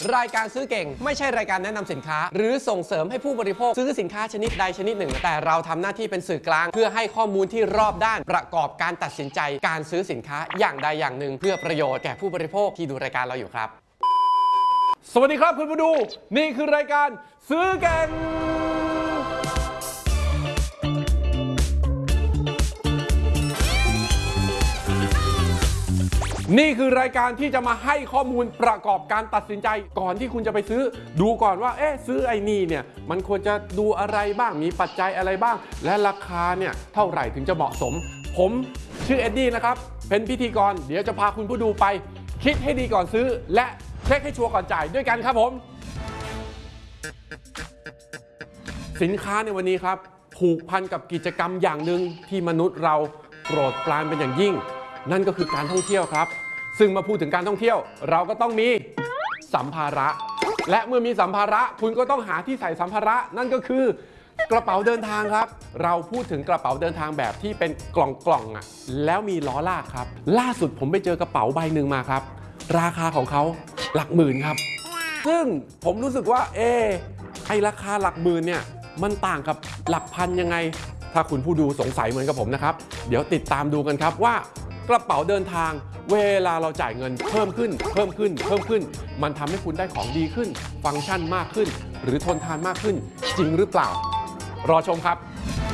รายการซื้อเก่งไม่ใช่รายการแนะนำสินค้าหรือส่งเสริมให้ผู้บริโภคซื้อสินค้าชนิดใดชนิดหนึ่งแต่เราทำหน้าที่เป็นสื่อกลางเพื่อให้ข้อมูลที่รอบด้านประกอบการตัดสินใจการซื้อสินค้าอย่างใดอย่างหนึ่งเพื่อประโยชน์แก่ผู้บริโภคที่ดูรายการเราอยู่ครับสวัสดีครับคุณผู้ดูนี่คือรายการซื้อเก่งนี่คือรายการที่จะมาให้ข้อมูลประกอบการตัดสินใจก่อนที่คุณจะไปซื้อดูก่อนว่าซื้อไอ้นี่เนี่ยมันควรจะดูอะไรบ้างมีปัจจัยอะไรบ้างและราคาเนี่ยเท่าไหร่ถึงจะเหมาะสมผมชื่อเอ็ดดี้นะครับเป็นพิธีกรเดี๋ยวจะพาคุณผู้ดูไปคิดให้ดีก่อนซื้อและเช็คให้ชัวร์ก่อนจ่ายด้วยกันครับผมสินค้าในวันนี้ครับผูกพันกับกิจกรรมอย่างหนึ่งที่มนุษย์เราโปรดปรานเป็นอย่างยิ่งนั่นก็คือการท่องเที่ยวครับซึ่งมาพูดถึงการท่องเที่ยวเราก็ต้องมีสัมภาระและเมื่อมีสัมภาระคุณก็ต้องหาที่ใส่สัมภาระนั่นก็คือกระเป๋าเดินทางครับเราพูดถึงกระเป๋าเดินทางแบบที่เป็นกล่องอ่ะแล้วมีล้อลากครับล่าสุดผมไปเจอกระเป๋าใบหนึ่งมาครับราคาของเขาหลักหมื่นครับซึ่งผมรู้สึกว่าไอราคาหลักหมื่นเนี่ยมันต่างกับหลักพันยังไงถ้าคุณผู้ดูสงสัยเหมือนกับผมนะครับเดี๋ยวติดตามดูกันครับว่ากระเป๋าเดินทางเวลาเราจ่ายเงินเพิ่มขึ้นมันทำให้คุณได้ของดีขึ้นฟังก์ชันมากขึ้นหรือทนทานมากขึ้นจริงหรือเปล่ารอชมครับ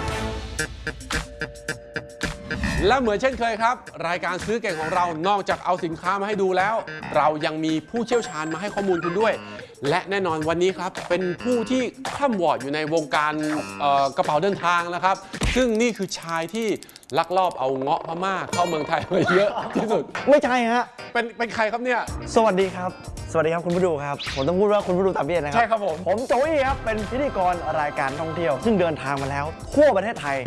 และเหมือนเช่นเคยครับรายการซื้อเก่งของเรานอกจากเอาสินค้ามาให้ดูแล้วเรายังมีผู้เชี่ยวชาญมาให้ข้อมูลคุณด้วยและแน่นอนวันนี้ครับเป็นผู้ที่คร่ำวอร์ดอยู่ในวงการกระเป๋าเดินทางนะครับซึ่งนี่คือชายที่ลักลอบเอาเงาะพม่าเข้าเมืองไทยมาเยอะที่สุดไม่ใช่ฮะเป็นใครครับเนี่ยสวัสดีครับคุณผู้ดูครับผมต้องพูดว่าคุณผู้ดูตามพี่นะครับใช่ครับผมโจอี้ครับเป็นพิธีกรรายการท่องเที่ยวซึ่งเดินทางมาแล้วทั่วประเทศไทย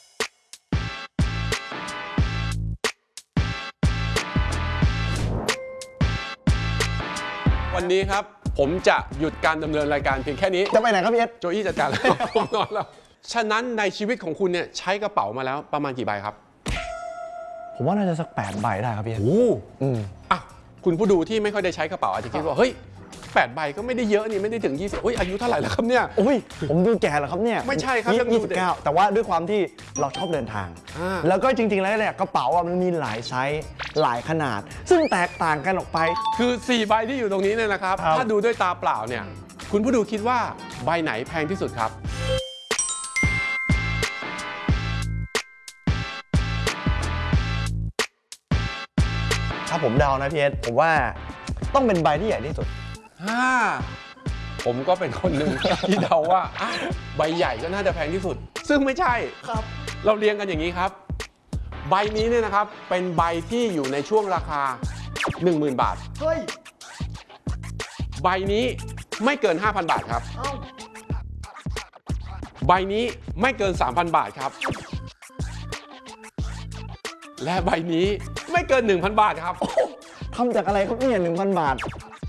วันนี้ครับผมจะหยุดการดำเนินรายการเพียงแค่นี้จะไปไหนครับพี่เอสโจอี้จัดการแล้วผมนอนแล้วฉะนั้นในชีวิตของคุณเนี่ยใช้กระเป๋ามาแล้วประมาณกี่ใบครับผมว่าน่าจะสัก8 ใบได้ครับพี่เอสอ่ะคุณผู้ดูที่ไม่ค่อยได้ใช้กระเป๋าอาจจะคิดว่าเฮ้ย8 ใบก็ไม่ได้เยอะนี่ไม่ได้ถึง20อายุเท่าไหร่แล้วครับเนี่ยผมดูแก่แล้วครับเนี่ยไม่ใช่ครับ 29แต่ว่าด้วยความที่เราชอบเดินทางแล้วก็จริงๆแล้วเนี่ยกระเป๋ามันมีหลายไซส์หลายขนาดซึ่งแตกต่างกันออกไปคือ4 ใบที่อยู่ตรงนี้เนี่ยนะครับถ้าดูด้วยตาเปล่าเนี่ยคุณผู้ดูคิดว่าใบไหนแพงที่สุดครับถ้าผมเดานะพี่เอสผมว่าต้องเป็นใบที่ใหญ่ที่สุดผมก็เป็นคนหนึ่งที่เดาว่าใบใหญ่ก็น่าจะแพงที่สุดซึ่งไม่ใช่ครับเราเรียงกันอย่างนี้ครับใบนี้เนี่ยนะครับเป็นใบที่อยู่ในช่วงราคา 10,000 บาทเฮ้ยใบนี้ไม่เกิน 5,000 บาทครับใบนี้ไม่เกิน 3,000 บาทครับและใบนี้ไม่เกิน 1,000 บาทครับทำจากอะไรครับเนี่ย 1,000 บาท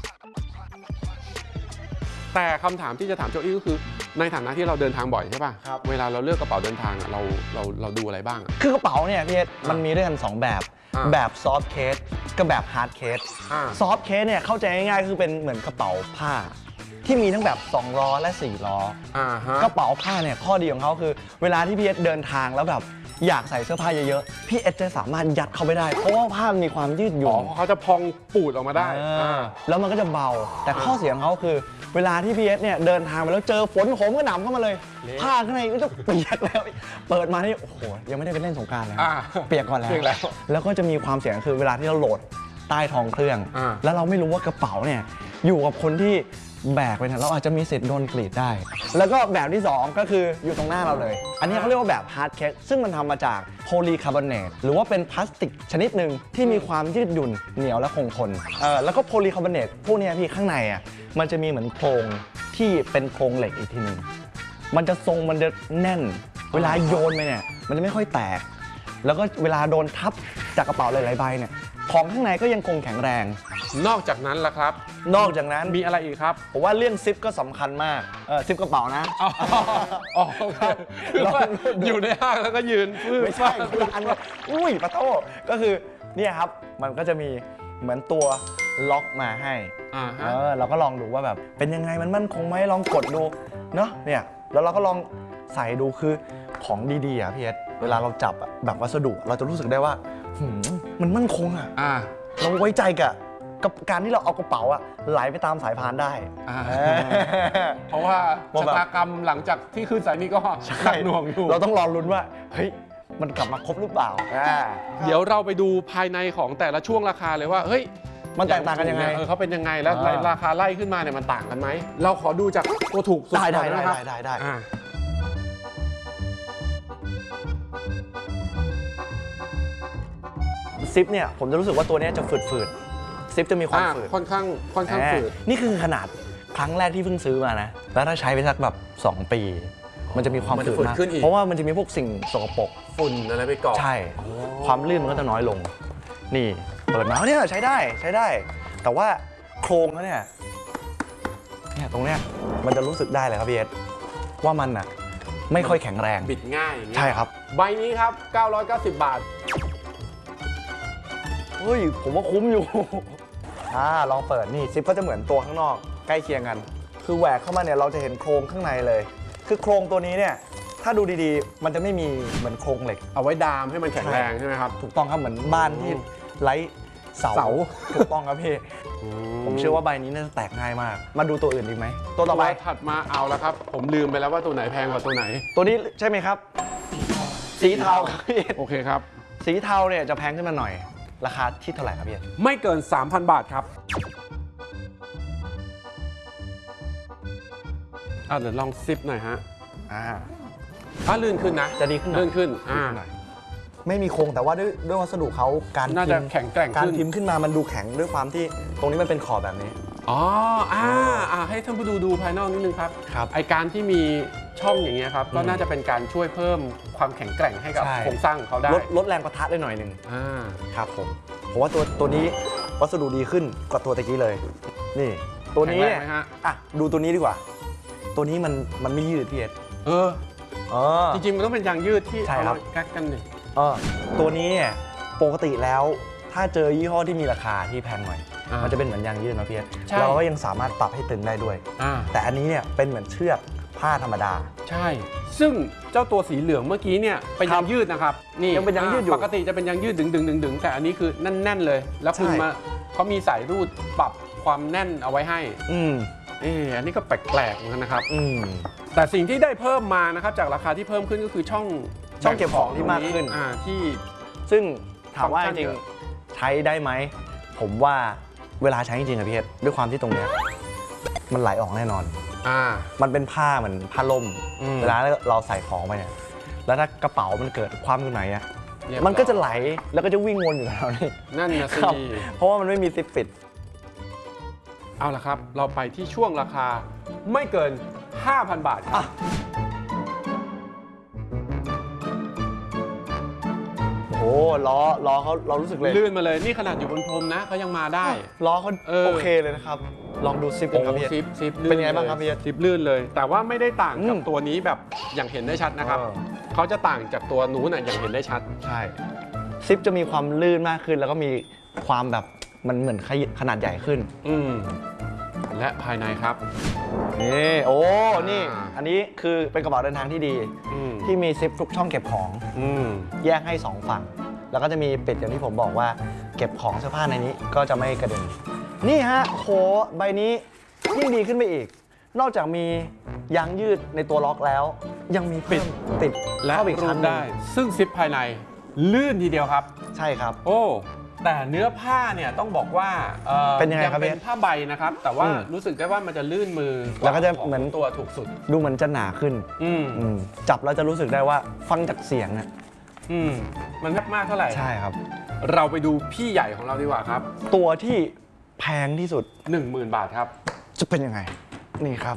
แต่คำถามที่จะถามโจอี้ก็คือในฐานะที่เราเดินทางบ่อยใช่ป่ะครับเวลาเราเลือกกระเป๋าเดินทางเราดูอะไรบ้างคือกระเป๋าเนี่ยพี่เอสมันมีด้วยกัน2แบบซอฟต์เคสกับแบบฮาร์ดเคสซอฟต์เคสเนี่ยเข้าใจง่ายๆคือเป็นเหมือนกระเป๋าผ้าที่มีทั้งแบบ2 ล้อและ4 ล้อกระเป๋าผ้าเนี่ยข้อดีของเขาคือเวลาที่พี่เอสเดินทางแล้วแบบอยากใส่เสื้อผ้าเยอะๆพี่เอสจะสามารถยัดเข้าไปได้เพราะว่าผ้ามีความยืดหยุ่นเขาจะพองปูดออกมาได้แล้วมันก็จะเบาแต่ข้อเสียของเขาคือเวลาที่พี่เอสเนี่ยเดินทางไปแล้วเจอฝนโหมกระหน่ำเข้ามาเลยผ้าข้างในก็จะเปียกแล้วเปิดมานี่โอ้โหยังไม่ได้ไปเล่นสงกรานต์เลยเปียกก่อนแล้วก็จะมีความเสี่ยงคือเวลาที่เราโหลดใต้ท้องเครื่องแล้วเราไม่รู้ว่ากระเป๋าเนี่ยอยู่กับคนที่แบกไปเนี่ยเราอาจจะมีสิทธิ์โดนกรีดได้แล้วก็แบบที่2ก็คืออยู่ตรงหน้าเราเลยอันนี้เขาเรียกว่าแบบฮาร์ดเคสซึ่งมันทำมาจากโพลีคาร์บอเนตหรือว่าเป็นพลาสติกชนิดหนึ่งที่มีความยืดหยุ่นเหนียวและคงทนแล้วก็โพลีคาร์บอเนตพวกนี้พี่ข้างในมันจะมีเหมือนโครงที่เป็นโครงเหล็กอีกทีหนึ่งมันจะมันจะแน่นเวลาโยนไปเนี่ยมันจะไม่ค่อยแตกแล้วก็เวลาโดนทับจากกระเป๋าหลายๆใบเนี่ยของข้างในก็ยังคงแข็งแรงนอกจากนั้นล่ะครับนอกจากนั้นมีอะไรอีกครับผมว่าเรื่องซิปก็สำคัญมากซิปกระเป๋านะอยู่ในห้างแล้วก็ยืนไม่ใช่อันนี้อุ้ยปะโต้ก็คือเนี่ยครับมันก็จะมีเหมือนตัวล็อกมาให้ฮะเราก็ลองดูว่าแบบเป็นยังไงมันมั่นคงไหมลองกดดูเนาะเนี่ยแล้วเราก็ลองใส่ดูคือของดีๆอ่ะพี่เอสเวลาเราจับอะแบบวัสดุเราจะรู้สึกได้ว่ามันมั่นคงอ่ะเราไว้ใจกับการที่เราเอากระเป๋าอะไหลไปตามสายพานได้เพราะว่าชะตากรรมหลังจากที่ขึ้นสายนี้ก็หนักหน่วงอยู่เราต้องรอลุ้นว่าเฮ้ยมันกลับมาครบหรือเปล่าเดี๋ยวเราไปดูภายในของแต่ละช่วงราคาเลยว่าเฮ้ยมันแตกต่างกันยังไงเขาเป็นยังไงแล้วราคาไล่ขึ้นมาเนี่ยมันต่างกันไหมเราขอดูจากตัวถูกสุดได้นะครับได้ซิปเนี่ยผมจะรู้สึกว่าตัวนี้จะฝืดซิปจะมีความฝืดค่อนข้างฝืดนี่คือขนาดครั้งแรกที่เพิ่งซื้อมานะแล้วถ้าใช้ไปสักแบบ2 ปีมันจะมีความฝืดมากเพราะว่ามันจะมีพวกสิ่งสกปรกฝุ่นอะไรไปเกาะใช่ความลื่นมันก็จะน้อยลงนี่เปิดมาเนี่ยใช้ได้แต่ว่าโครงแล้วเนี่ยตรงเนี้ยมันจะรู้สึกได้เลยครับพี่เอสว่ามันอ่ะไม่ค่อยแข็งแรงบิดง่ายใช่ครับใบนี้ครับ990 บาทเฮ้ยผมว่าคุ้มอยู่ลองเปิดนี่ซิปก็จะเหมือนตัวข้างนอกใกล้เคียงกันคือแหวกเข้ามาเนี่ยเราจะเห็นโครงข้างในเลยคือโครงตัวนี้เนี่ยถ้าดูดีๆมันจะไม่มีเหมือนโครงเหล็กเอาไว้ดามให้มันแข็งแรงใช่ไหมครับถูกต้องครับเหมือนบ้านที่ไร้เสาถูกต้องครับพี่ผมเชื่อว่าใบนี้น่าจะแตกง่ายมากมาดูตัวอื่นดีไหมตัวต่อไปถัดมาเอาแล้วครับผมลืมไปแล้วว่าตัวไหนแพงกว่าตัวไหนตัวนี้ใช่ไหมครับสีเทาครับพี่โอเคครับสีเทาเนี่ยจะแพงขึ้นมาหน่อยราคาที่เท่าไหร่ครับพี่ไม่เกิน 3,000 บาทครับเดี๋ยวลองซิปหน่อยฮะลื่นขึ้นนะจะดีขึ้นลื่นขึ้นไม่มีโครงแต่ว่าด้วยวัสดุเขาการน่าจะแข็งแกร่งการพิมพ์ขึ้นมามันดูแข็งด้วยความที่ตรงนี้มันเป็นขอบแบบนี้ให้ท่านผู้ดูภายนอกนิดนึงครับไอการที่มีช่องอย่างเงี้ยครับก็น่าจะเป็นการช่วยเพิ่มความแข็งแกร่งให้กับโครงสร้างเขาได้ลดแรงปะทะได้หน่อยหนึ่งครับผมว่าตัวนี้วัสดุดีขึ้นกว่าตัวตะกี้เลยนี่ตัวนี้ดูตัวนี้ดีกว่าตัวนี้มันไม่ยืดพี่เอสจริงๆมันต้องเป็นยางยืดที่เอาแก๊กกันนี่ตัวนี้เนี่ยปกติแล้วถ้าเจอยี่ห้อที่มีราคาที่แพงหน่อยมันจะเป็นเหมือนยางยืดนะพี่เอสเราก็ยังสามารถปรับให้ตึงได้ด้วยแต่อันนี้เนี่ยเป็นเหมือนเชือกผ้าธรรมดาใช่ซึ่งเจ้าตัวสีเหลืองเมื่อกี้เนี่ยเป็นยางยืดนะครับนี่ยังเป็นยางยืดอยู่ปกติจะเป็นยางยืดดึงแต่อันนี้คือแน่นๆเลยแล้วคุณมาเขามีสายรูดปรับความแน่นเอาไว้ให้อันนี้ก็แปลกๆเหมือนกันนะครับแต่สิ่งที่ได้เพิ่มมานะครับจากราคาที่เพิ่มขึ้นก็คือช่องเก็บของที่มากขึ้นที่ซึ่งถามว่าจริงใช้ได้ไหมผมว่าเวลาใช้จริงๆอะพี่เอสด้วยความที่ตรงนี้มันไหลออกแน่นอนมันเป็นผ้าเหมือนผ้าล่มเวลาเราใส่ของไปเนี่ยแล้วถ้ากระเป๋ามันเกิดความขึ้นไหนอะมันก็จะไหลแล้วก็จะวิ่งวนอยู่แถวนี้นั่นนะสิเพราะว่ามันไม่มีซิปปิดเอาละครับเราไปที่ช่วงราคาไม่เกิน 5,000 บาทโอ้ล้อเขาเรารู้สึกเลยลื่นมาเลยนี่ขนาดอยู่บนพรมนะเขายังมาได้ล้อเขาโอเคเลยนะครับลองดูซิปกันครับพี่ซิปเป็นไงบ้างครับพี่ซิปลื่นเลยแต่ว่าไม่ได้ต่างกับตัวนี้แบบอย่างเห็นได้ชัดนะครับเขาจะต่างจากตัวนู้นอย่างเห็นได้ชัดใช่ซิปจะมีความลื่นมากขึ้นแล้วก็มีความแบบมันเหมือนขนาดใหญ่ขึ้นและภายในครับนี่นี่อันนี้คือเป็นกระเป๋าเดินทางที่ดีที่มีซิปทุกช่องเก็บของแยกให้2ฝั่งแล้วก็จะมีปิดอย่างที่ผมบอกว่าเก็บของเสื้อผ้าในนี้ก็จะไม่กระเด็นนี่ฮะโหใบนี้ยิ่งดีขึ้นไปอีกนอกจากมียางยืดในตัวล็อกแล้วยังมีติดและอีกชั้นได้ซึ่งซิปภายในลื่นทีเดียวครับใช่ครับแต่เนื้อผ้าเนี่ยต้องบอกว่าเป็นยังไงครับเป็นผ้าใบนะครับแต่ว่ารู้สึกได้ว่ามันจะลื่นมือแล้วก็จะเหมือนตัวถูกสุดดูเหมือนจะหนาขึ้นจับแล้วจะรู้สึกได้ว่าฟังจากเสียงเนี่ยมันมากเท่าไหร่ใช่ครับเราไปดูพี่ใหญ่ของเราดีกว่าครับตัวที่แพงที่สุด 10,000 บาทครับจะเป็นยังไงนี่ครับ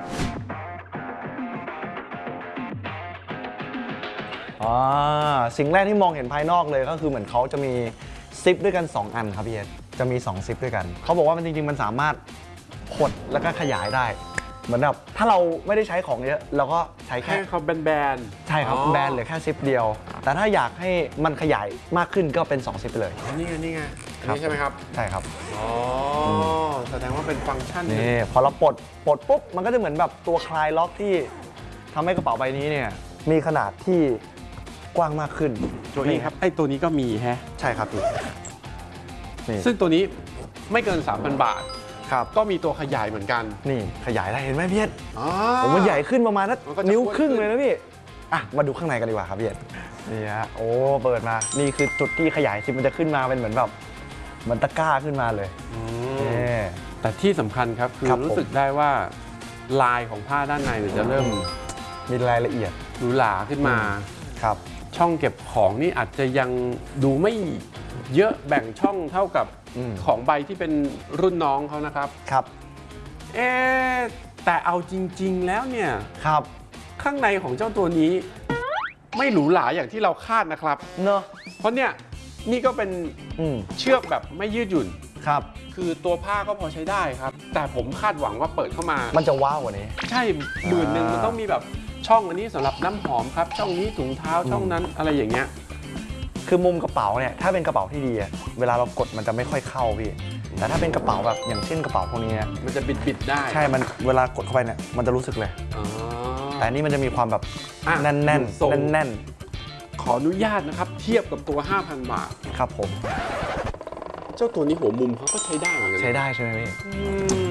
สิ่งแรกที่มองเห็นภายนอกเลยก็คือเหมือนเขาจะมีซิปด้วยกัน2 อันครับพี่เอสจะมี2ซิปด้วยกันเขาบอกว่ามันจริงๆมันสามารถหดแล้วก็ขยายได้เหมือนแบบถ้าเราไม่ได้ใช้ของเยอะเราก็ใช้แค่เขาแบนใช่ครับแบนเหลือแค่ซิปเดียวแต่ถ้าอยากให้มันขยายมากขึ้นก็เป็น2ซิปไปเลยนี่ไงอันนี้ใช่ไหมครับใช่ครับอ๋อแสดงว่าเป็นฟังก์ชันนี่พอเราปลดปุ๊บมันก็จะเหมือนแบบตัวคลายล็อกที่ทำให้กระเป๋าใบนี้เนี่ยมีขนาดที่กว้างมากขึ้นตัวนี้ครับไอ้ตัวนี้ก็มีแฮะใช่ครับพี่นี่ซึ่งตัวนี้ไม่เกิน 3,000 บาทครับก็มีตัวขยายเหมือนกันนี่ขยายได้เห็นไหมพี่เอ็ดอ๋อผมมันใหญ่ขึ้นประมาณนัมันก็จะนิ้วอ้วนครึ่งขึ้นเลยนะพี่อ่ะมาดูข้างในกันดีกว่าครับพี่เอ็ดนี่ฮะโอ้เปิดมานี่คือจุดที่ขยายซิปมันจะขึ้นมาเป็นเหมือนแบบเหมือนตะกร้าขึ้นมาเลยอืมนี่แต่ที่สำคัญครับคือครับผมรู้สึกได้ว่าลายของผ้าด้านในเนี่ยจะเริ่มมีรายละเอียดหรูหราขึ้นมาครับช่องเก็บของนี่อาจจะยังดูไม่เยอะแบ่งช่องเท่ากับอืมของใบที่เป็นรุ่นน้องเขานะครับครับเอ๊ะแต่เอาจริง ๆ แล้วเนี่ยครับข้างในของเจ้าตัวนี้ ไม่หรูหราอย่างที่เราคาดนะครับเนอะเพราะเนี่ยนี่ก็เป็นอืมเชือกแบบไม่ยืดหยุ่นครับคือตัวผ้าก็พอใช้ได้ครับ แต่ผมคาดหวังว่าเปิดเข้ามามันจะว้าวกว่านี้ใช่หมื่นหนึ่งมันต้องมีแบบช่องอันนี้สำหรับน้ำหอมครับ ช่องนี้ถุงเท้าช่องนั้นอะไรอย่างเงี้ยคือมุมกระเป๋าเนี่ยถ้าเป็นกระเป๋าที่ดีอะเวลาเรากดมันจะไม่ค่อยเข้าพี่แต่ถ้าเป็นกระเป๋าแบบอย่างเช่นกระเป๋าพวกนี้เนี่ยมันจะบิดได้ใช่มันเวลากดเข้าไปเนี่ยมันจะรู้สึกเลยอ๋อแต่อันนี่มันจะมีความแบบอ่ะแน่นแน่นทรงแน่นแน่นขออนุญาตนะครับ เทียบกับตัว 5,000 บาทๆครับผมเจ้าตัวนี้หัวมุมเขาก็ใช้ได้เหมือนกันนะใช้ได้ใช่ไหมพี่อืม